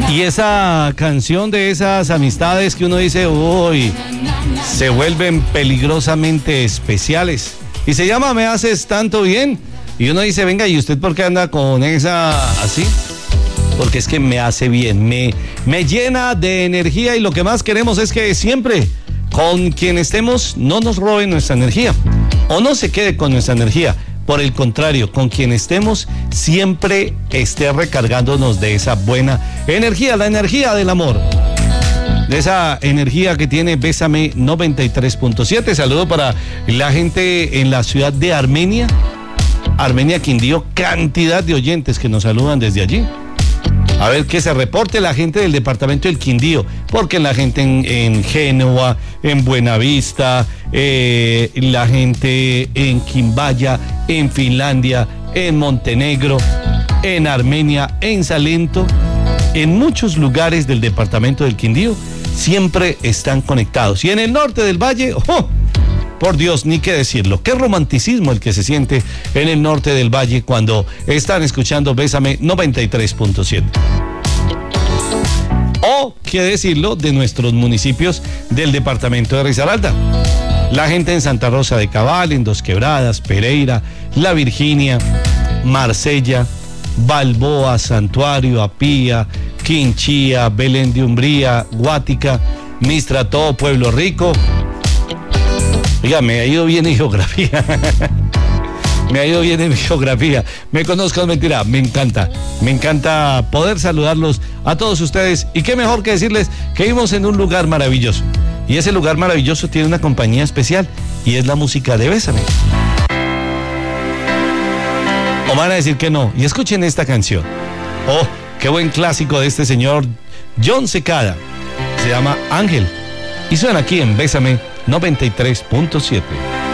Y esa canción de esas amistades que uno dice, uy, se vuelven peligrosamente especiales. Y se llama Me Haces Tanto Bien. Y uno dice, venga, ¿y usted por qué anda con esa así? Porque es que me hace bien, me llena de energía y lo que más queremos es que siempre con quien estemos no nos roben nuestra energía o no se quede con nuestra energía. Por el contrario, con quien estemos siempre esté recargándonos de esa buena energía, la energía del amor. De esa energía que tiene Bésame 93.7. Saludo para la gente en la ciudad de Armenia, Quindío, cantidad de oyentes que nos saludan desde allí. A ver, que se reporte la gente del departamento del Quindío, porque la gente en Génova, en Buenavista, la gente en Quimbaya, en Finlandia, en Montenegro, en Armenia, en Salento, en muchos lugares del departamento del Quindío, siempre están conectados. Y en el norte del valle, ¡oh! Por Dios, ni qué decirlo. Qué romanticismo el que se siente en el norte del valle cuando están escuchando Bésame 93.7. O qué decirlo de nuestros municipios del departamento de Risaralda. La gente en Santa Rosa de Cabal, en Dos Quebradas, Pereira, La Virginia, Marsella, Balboa, Santuario, Apía, Quinchía, Belén de Umbría, Guática, Mistrató, Pueblo Rico. Oiga, me ha ido bien en geografía. Me ha ido bien en geografía. Me conozco, es mentira. Me encanta poder saludarlos a todos ustedes. Y qué mejor que decirles que vivimos en un lugar maravilloso. Y ese lugar maravilloso tiene una compañía especial y es la música de Bésame. O van a decir que no. Y escuchen esta canción. Oh, qué buen clásico de este señor John Secada. Se llama Ángel. Y suena aquí en Bésame 93.7.